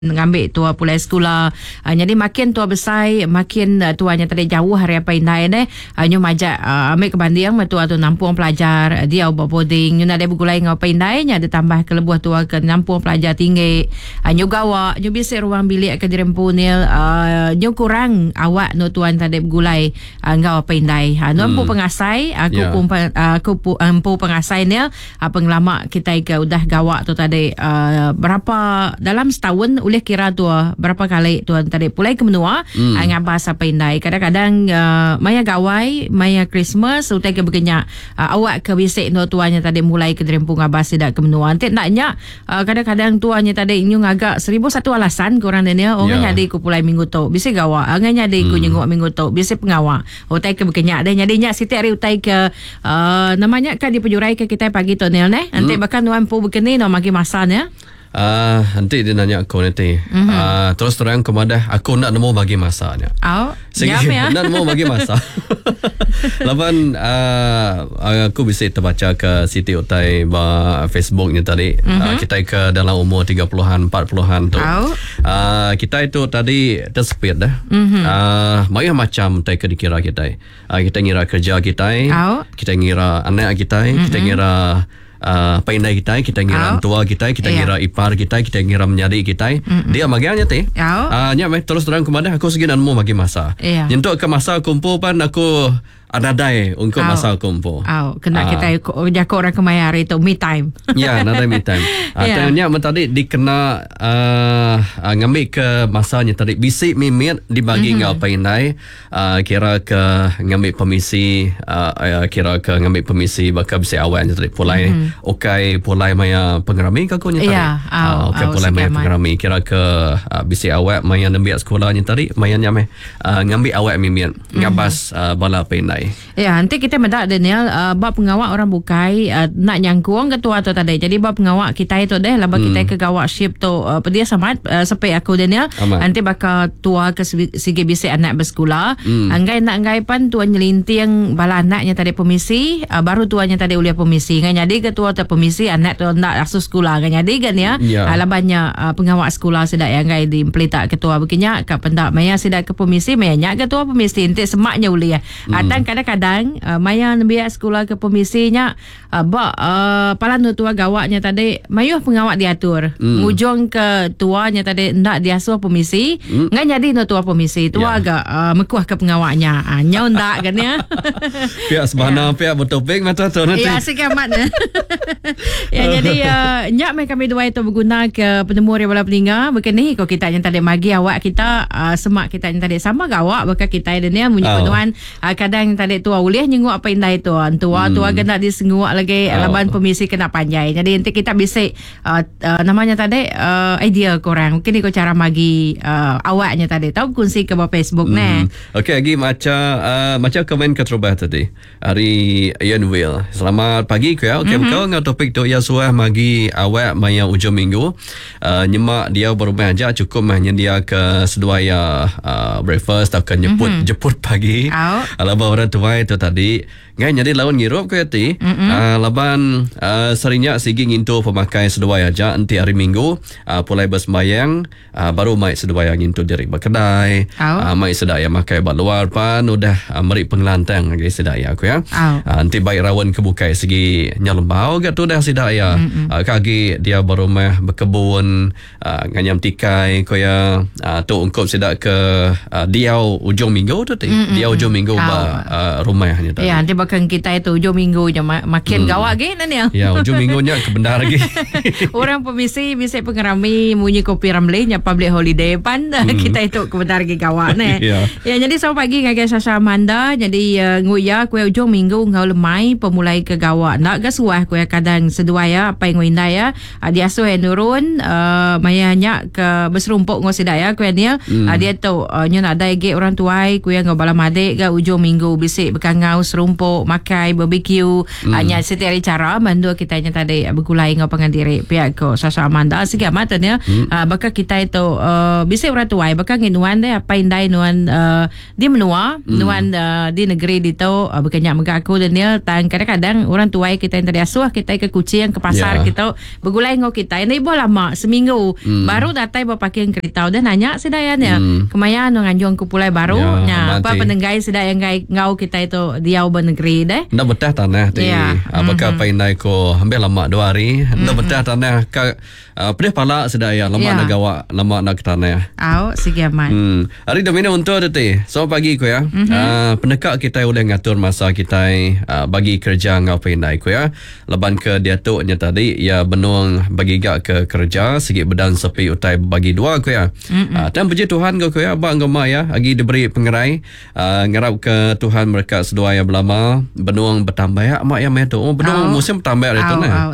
ngambil tua pulai sekolah. Jadi makin tua besar, makin tuanya tadi jauh hari apa indai ni. Nyu majak ambil kebanding tua tu nampung pelajar dia buat boarding. Nyu nak dia bergulai ngapa indai nya ada tambah ke lebuh tua ke nampung pelajar tinggi. Nyu gawa, nyu bisik ruang bilik ke dirempu ni. Nyu kurang awak no tuan tadi bergulai ngau apa indai. Nu ampu pengasai aku ampu pengasai ni pengelama kita ke udah gawak tu tadi berapa dalam setahun boleh kira tu berapa kali tuan tadi pulai ke menua ngabas apa indai kadang-kadang maya gawai maya Christmas utai ke berkenyak awak ke bisik no tuanya tadi mulai ke derempung ngabas tidak ke menua nanti naknya kadang-kadang tuanya tadi nyung agak 1001 alasan korang ni orang nyadi ku pulai minggu tu bisik gawak angan nyadi ku nyengok minggu tu bisik pengawak utai ke berkenyak dan nyadinya siti hari utai ke namanya kan dipenjurai ke kita pagi tu nanti bahkan tuan pu berkeni no magi masa ni nanti dia nanya aku nanti terus terang kepada aku nak nemu bagi masanya nak nemu bagi masa lawan aku bisa terbaca ke Siti Utai Facebooknya tadi kita ke dalam umur 30-an 40-an tu kita itu tadi tersepit dah banyak macam kita dikira kita ngira kerja kita kita ngira anak kita kita ngira paindai kita ngira tua kita ngira ipar kita ngira menyadi kita dia magianya nya terus terang kemana aku segi nanmu bagi masa untuk ke masa kumpul pan aku nadai untuk masa kumpul kena kita jaga orang kemayari itu me time nadai me time tanya tadi dikena ngambil ke masanya tadi bisik mimit dibagi ngau paindai kira ke ngambil permisi kira ke ngambil permisi bakal bisa awalnya tadi pulai pulai maya pengerami ke aku tadi pulai maya pengerami kira ke bisa awal maya nembiak sekolahnya tadi maya nyameh ngambil awal mimit ngabas bala paindai nanti kita mendak Daniel bab pengawak orang bukai nak nyangkuang ketua tu tadi jadi bab pengawak kita itu deh laba kita ke gawak ship tu dia samat sampai aku Daniel nanti bakal tua ke segi bisik anak bersekolah anggai pan tuan nyelinting bala anaknya tadi pemisi baru tuanya tadi uliah pemisi kan jadi ketua tu pemisi anak tu nak asuh sekolah kan jadi kan labannya pengawak sekolah sedak yang gai diimpletak ketua begini kat pendak maya sedak ke pemisi maya nyak ketua pemisi nanti semaknya uliah atang kadang-kadang maya nembiak sekolah ke pemisinya palan tua gawaknya tadi mayuh pengawak diatur ngujung ke tuanya tadi ndak diasuh pemisi ngan jadi no tua pemisi tua agak mekuah ke pengawaknya nyau ndak kan ya pihak sebana pihak bertopik mata tu nanti sekamat jadi nyak mai kami dua itu berguna ke penemu bola pelinga begini kau kita yang tadi magi awak kita semak kita yang tadi sama gawak bakal kita ini punya penuan kadang tadi tua uliah nyenguk apa indah itu tua kena disenguk lagi laban pemisi kena panjai jadi nanti kita bisik namanya tadi idea korang mungkin ikut cara magi awaknya tadi tahu kunci ke bawah Facebook ni okey lagi macam komen ke terubah tadi hari Ian Will selamat pagi kau kau ngau topik tu ya suah magi awak maya ujung minggu nyemak dia baru aja cukup mahnya dia ke seduaya breakfast atau jemput pagi alaba orang tua itu tadi ngai jadi lawan ngirup ke hati laban seringnya sigi ngintu pemakai seduaya aja nanti hari minggu pulai bersembayang baru mai seduaya ngintu diri berkedai mai sedaya makai bat luar pan udah meri pengelantang lagi sedaya aku nanti baik rawan kebukai segi nyalembau gat tu dah sedaya kaki dia baru mah berkebun nganyam tikai koya tu ungkop sedak ke diau ujung minggu tu dia ujung minggu rumahnya tadi nanti bahkan kita itu ujung minggu je makin gawak ke ni ujung minggunya ke benda lagi orang pemisi bisik pengerami munyi kopi ramlenya public holiday pan kita itu ke benda lagi gawak ni jadi selamat pagi ngagai Sasha Amanda jadi nguya kue ujung minggu ngau lemai pemulai ke gawak nak gasuah kue kadang seduaya apa yang nguinda ya diasuh nurun maya nyak ke berserumpuk ngau sidaya kue ni dia tu nyo nak ada ge orang tuai kue ngau balam adik ke ujung minggu bisik bekangau serumpuk serumpuk makai barbecue hanya setiap hari cara mandu kita hanya tadi bergulai ngau pengandiri pihak ko sasa amanda sige matanya baka kita itu bisa orang tuai baka nginuan deh apa indai nuan di menua nuan di negeri dito berkenyak mengaku dan dia tang kadang-kadang orang tuai kita yang tadi asuh kita ke kucing ke pasar kita bergulai ngau kita ini boleh lama seminggu baru datang berpakai kereta dan nanya sedayannya kemayan nganjung kupulai baru apa penenggai sedaya yang ngau kita itu dia negeri deh nak betah tanah tu apakah painai ko hampir lama 2 hari nak betah tanah ka pedih pala sedaya lama nak gawa lama nak ke tanah sige amat hari domina untuk tadi selamat pagi ko ya pendekat kita boleh ngatur masa kita bagi kerja ngau painai ko ya leban ke dia tu nya tadi ya benung bagi gak ke kerja sikit bedan sepi utai bagi 2 ko ya dan puji Tuhan ko ya bang gema ya lagi diberi pengerai ngarap ke Tuhan mereka sedua yang berlama benung bertambah ya mak yang metu benung musim bertambah itu nah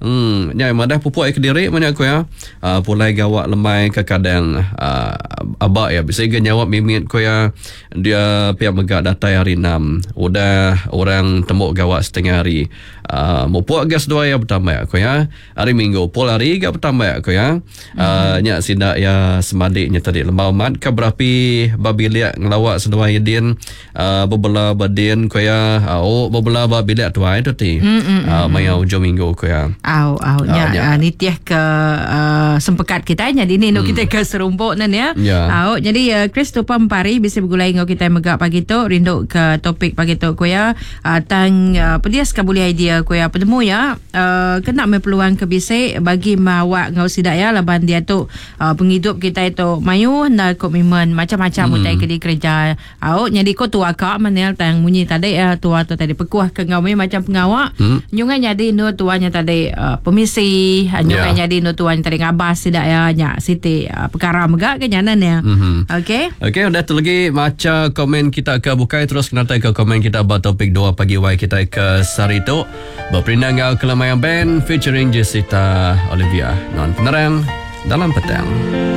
nya madah pupuk ke diri mana ko ya pulai gawak lemai ke kadang abak ya bisa nyawab mimit ko ya dia pihak megak datai hari 6 udah orang tembok gawak setengah hari mupuk gas dua ya bertambah ko ya hari Minggu pol hari gak bertambah ko ya nya sindak ya semadiknya tadi lembau mat ke berapi babiliak ngelawak sedua yedin bebelah badin ko ya bebelah babiliak tua itu ti maya ujung minggu ko ya nya nitiah ke sempekat kita nya di ni kita ke serumpuk nan ya jadi Chris tu pampari bisa bergulai ngau kita megak pagi tu rindu ke topik pagi tu ko ya tang pedias ka boleh idea ko ya penemu ya kena peluang ke bisa bagi mawak ngau sidak ya laban dia tu penghidup kita itu mayu na komitmen macam-macam utai ke di kerja jadi ko tua ka manel tang munyi tadi tua tu tadi pekuah ke ngau macam pengawak nyungai jadi no tuanya tadi pemisi nyungai jadi no tuanya tadi ngabas sidak ya nya siti perkara megak ke nyanan ya okey udah tu lagi macam komen kita ke bukai terus kena ke komen kita buat topik 2 pagi wai kita ke Sarito berperindah ngau Kelamayan Band featuring Jessica Olivia non penerang dalam petang.